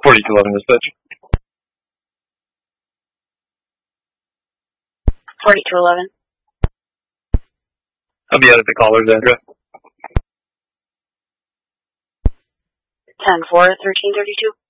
4211 dispatch. 4211. I'll be out at the caller's address. 10-4, 1332.